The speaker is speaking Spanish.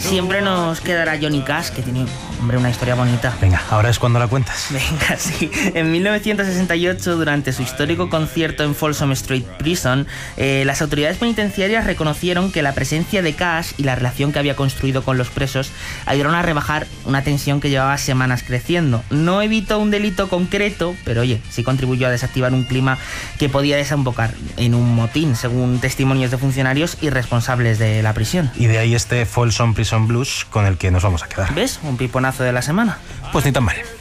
siempre nos quedará Johnny Cash, que tiene, hombre, una historia bonita. Venga, ahora es cuando la cuentas. Venga, sí. En 1968, durante su histórico concierto en Folsom Street Prison, las autoridades penitenciarias reconocieron que la presencia de Cash y la relación que había construido con los presos ayudaron a rebajar una tensión que llevaba semanas creciendo. No evitó un delito concreto, pero oye, sí contribuyó a desactivar un clima que podía desembocar en un motín, según testimonios de funcionarios y responsables de la prisión. Y de ahí este Folsom Prison Blues con el que nos vamos a quedar. ¿Ves? Un piponazo de la semana. Pues ni tan mal.